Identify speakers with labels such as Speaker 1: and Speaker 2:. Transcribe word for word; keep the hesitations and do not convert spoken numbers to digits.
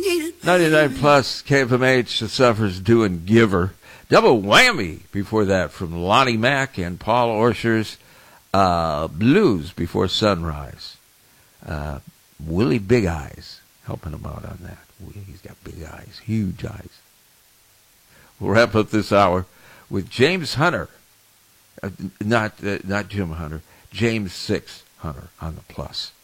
Speaker 1: ninety-nine plus, K F M H, The Suffers doing Giver. Double whammy before that from Lonnie Mack and Paul Orscher's uh, Blues Before Sunrise. Uh, Willie Big Eyes helping him out on that. He's got big eyes, huge eyes. We'll wrap up this hour with James Hunter. Uh, not uh, not Jim Hunter, James Six Hunter on the plus.